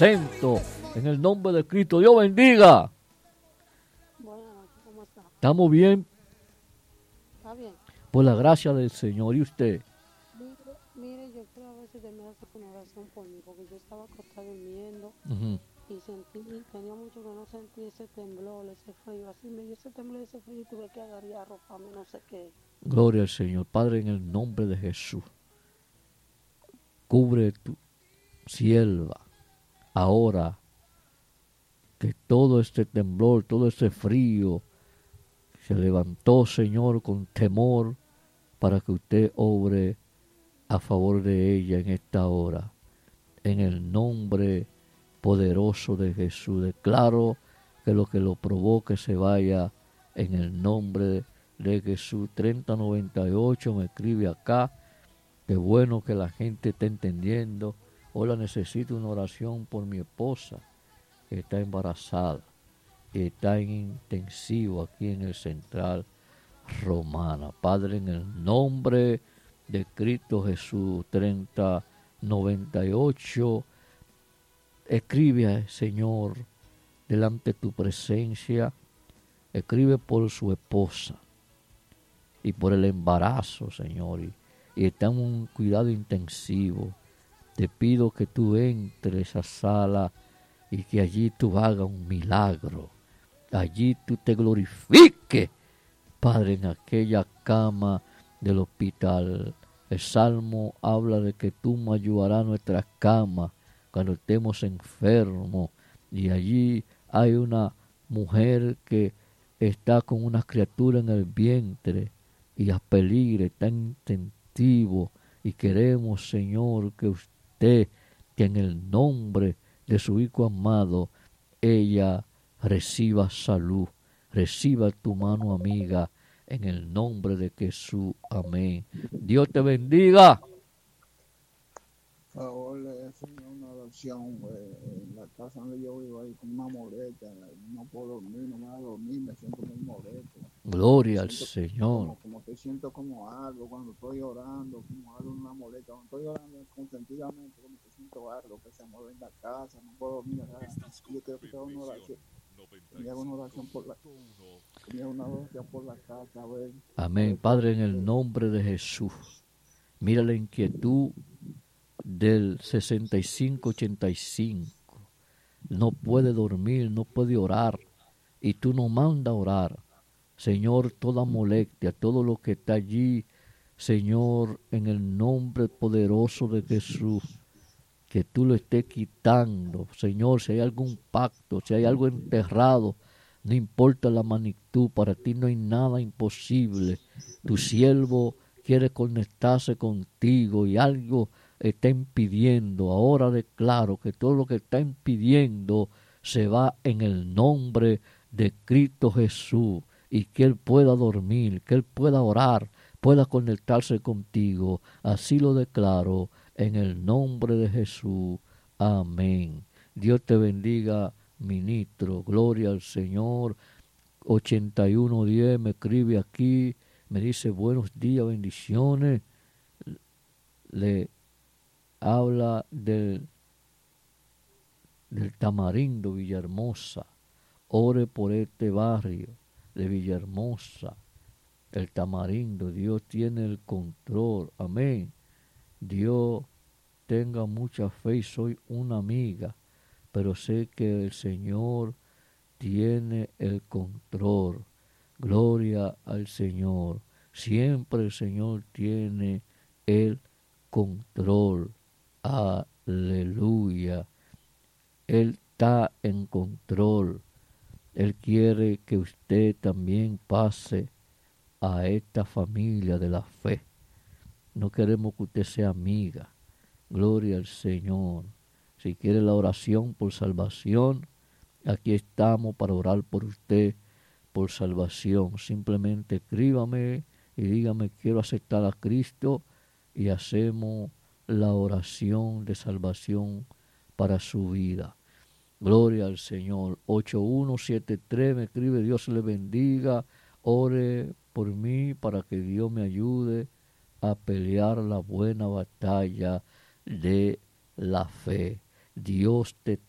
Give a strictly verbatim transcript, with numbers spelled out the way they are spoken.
presento en el nombre de Cristo. Dios bendiga. Buenas noches, ¿cómo está? ¿Estamos bien? ¿Está bien? Por la gracia del Señor. ¿Y usted? Mire, mire, yo quiero a ver si usted me hace una oración por mí, porque yo estaba acostada durmiendo Uh-huh. y sentí, tenía mucho que no sentí ese temblor, ese frío, así me dio ese temblor, ese frío y tuve que agarrar a arroparme, no sé qué. Gloria al Señor. Padre, en el nombre de Jesús, cubre tu sierva ahora, que todo este temblor, todo este frío se levantó, Señor, con temor, para que usted obre a favor de ella en esta hora. En el nombre poderoso de Jesús, declaro que lo que lo provoque se vaya en el nombre de Jesús. Treinta noventa y ocho me escribe acá. Qué bueno que la gente está entendiendo. Hola, necesito una oración por mi esposa que está embarazada y está en intensivo aquí en el Central Romana. Padre, en el nombre de Cristo Jesús. Treinta noventa y ocho, escribe, Señor, delante de tu presencia, escribe por su esposa y por el embarazo, Señor, y, y está en un cuidado intensivo. Te pido que tú entres a esa sala y que allí tú hagas un milagro, allí tú te glorifiques, Padre, en aquella cama del hospital. El Salmo habla de que tú me ayudarás nuestras camas cuando estemos enfermos, y allí hay una mujer que está con una criatura en el vientre y a peligro, está intentivo, y queremos, Señor, que usted, que en el nombre de su Hijo amado, ella reciba salud, reciba tu mano amiga, en el nombre de Jesús. Amén. Dios te bendiga. Por favor, le hacen una oración, güey, en la casa donde yo vivo ahí con una molesta, no puedo dormir, no me da a dormir, me siento muy molesto. Gloria al Siento Señor. Como, como que siento como algo cuando estoy orando, como algo, una molesta. Cuando estoy orando consentidamente, como que siento algo que se mueve en la casa, no puedo dormir. Yo quiero que te haga una oración, que me haga una oración por la, que me haga una oración por la casa, güey. Amén. Padre, en el nombre de Jesús, mira la inquietud del sesenta y cinco ochenta y cinco. No puede dormir, no puede orar, y tú nos mandas a orar. Señor, toda molestia, todo lo que está allí, Señor, en el nombre poderoso de Jesús, que tú lo estés quitando. Señor, si hay algún pacto, si hay algo enterrado, no importa la magnitud, para ti no hay nada imposible. Tu siervo quiere conectarse contigo y algo está impidiendo. Ahora declaro que todo lo que está impidiendo se va en el nombre de Cristo Jesús, y que Él pueda dormir, que Él pueda orar, pueda conectarse contigo. Así lo declaro en el nombre de Jesús. Amén. Dios te bendiga, ministro. Gloria al Señor. ochenta y uno diez me escribe aquí, me dice buenos días, bendiciones. Le habla del, del Tamarindo, Villahermosa. Ore por este barrio de Villahermosa, el Tamarindo. Dios tiene el control. Amén. Dios tenga mucha fe y soy una amiga, pero sé que el Señor tiene el control. Gloria al Señor. Siempre el Señor tiene el control. Aleluya. Él está en control. Él quiere que usted también pase a esta familia de la fe. No queremos que usted sea amiga. Gloria al Señor. Si quiere la oración por salvación, aquí estamos para orar por usted por salvación. Simplemente escríbame y dígame quiero aceptar a Cristo, y hacemos la oración de salvación para su vida. Gloria al Señor. ocho uno siete tres me escribe, Dios le bendiga, ore por mí para que Dios me ayude a pelear la buena batalla de la fe. Dios te